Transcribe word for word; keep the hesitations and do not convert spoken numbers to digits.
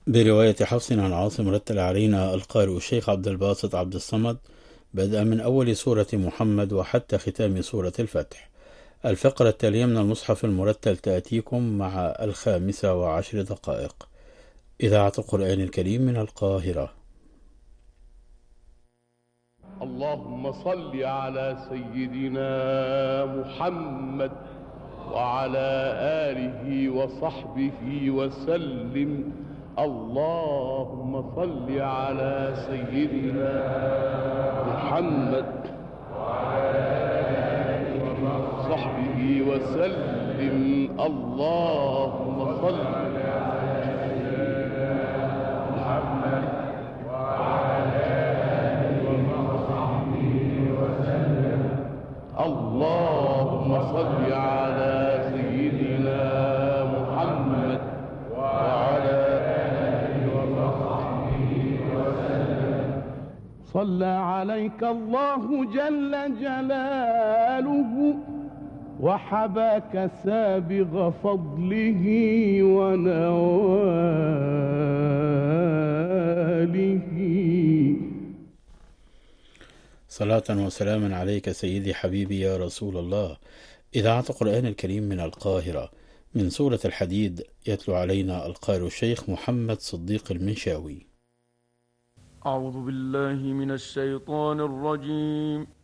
برواية حفص عن عاصم رتل علينا القارئ الشيخ عبد الباسط عبد الصمد بدءا من أول سورة محمد وحتى ختام سورة الفتح. الفقرة التالية من المصحف المرتل تأتيكم مع الخامسة وعشر دقائق. إذاعة القرآن الكريم من القاهرة. اللهم صل على سيدنا محمد وعلى آله وصحبه وسلم. اللهم صل على سيدنا محمد وعلى آله وصحبه وسلم. اللهم صل على سيدنا محمد وعلى آله وصحبه وسلم. اللهم صل على سيدنا محمد وعلى آله وصحبه وسلم. صلى عليك الله جل جلاله وحباك سابغ فضله ونواله. صلاة وسلاما عليك سيدي حبيبي يا رسول الله. إذاعة القرآن الكريم من القاهرة. من سورة الحديد يتلو علينا القارئ الشيخ محمد صديق المنشاوي. أعوذ بالله من الشيطان الرجيم.